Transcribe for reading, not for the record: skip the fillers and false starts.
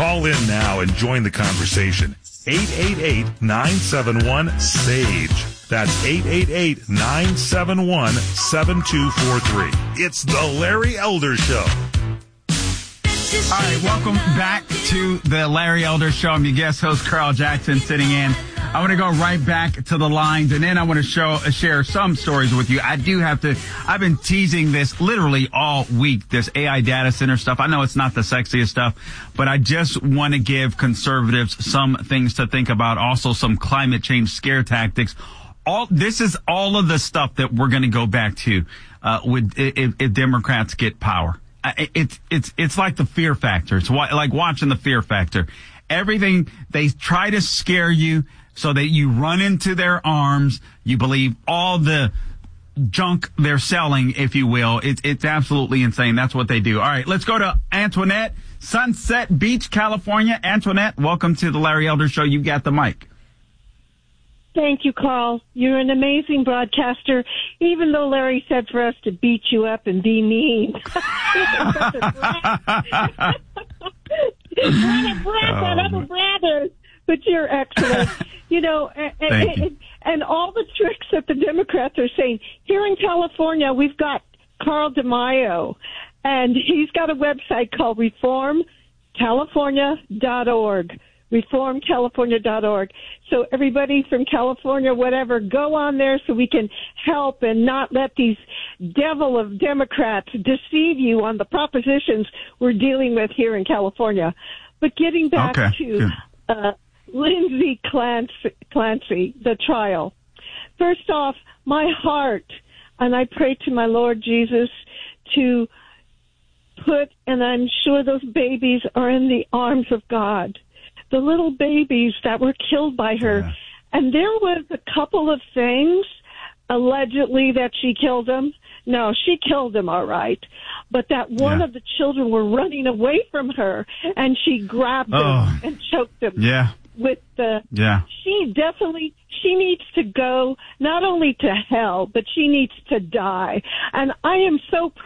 Call in now and join the conversation. 888-971-SAGE. That's 888-971-7243. It's the Larry Elder Show. All right, welcome back to the Larry Elder Show. I'm your guest host, Carl Jackson, sitting in. I want to go right back to the lines, and then I want to share some stories with you. I've been teasing this literally all week, this AI data center stuff. I know it's not the sexiest stuff, but I just want to give conservatives some things to think about, also some climate change scare tactics. This is all of the stuff that we're going to go back to if Democrats get power. It's like the fear factor. It's like watching the fear factor. Everything, they try to scare you so that you run into their arms. You believe all the junk they're selling, if you will. It's absolutely insane. That's what they do. All right, let's go to Antoinette, Sunset Beach, California. Antoinette, welcome to the Larry Elder Show. You've got the mic. Thank you, Carl. You're an amazing broadcaster, even though Larry said for us to beat you up and be mean. Other brothers, but you're excellent. You know, and all the tricks that the Democrats are saying. Here in California, we've got Carl DeMaio, and he's got a website called reformcalifornia.org. reformcalifornia.org. So everybody from California, whatever, go on there so we can help and not let these devil of Democrats deceive you on the propositions we're dealing with here in California. But getting back to Lindsay Clancy, the trial. First off, my heart, and I pray to my Lord Jesus to put, and I'm sure those babies are in the arms of God, the little babies that were killed by her. Yeah. And there was a couple of things, allegedly, that she killed them. No, she killed them, all right. But that one of the children were running away from her, and she grabbed them and choked them. Yeah. With the, she needs to go not only to hell, but she needs to die. And I am so